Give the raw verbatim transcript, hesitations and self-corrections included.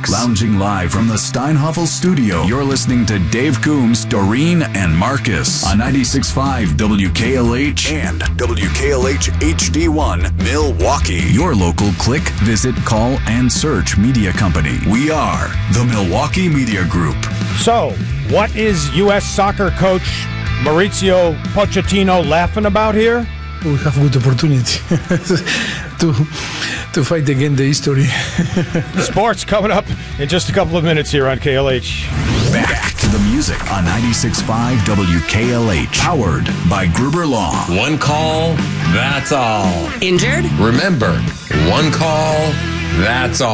Mix. Lounging live from the Steinhoffel studio, you're listening to Dave Coombs, Doreen, and Marcus on ninety-six point five W K L H and W K L H H D one, Milwaukee. Your local click, visit, call, and search media company. We are the Milwaukee Media Group. So, what is U S soccer coach Mauricio Pochettino laughing about here? We have good opportunity to to fight against the history. Sports coming up in just a couple of minutes here on K L H. Back to the music on ninety-six point five W K L H. Powered by Gruber Law. One call, that's all. Injured? Remember, one call, that's all.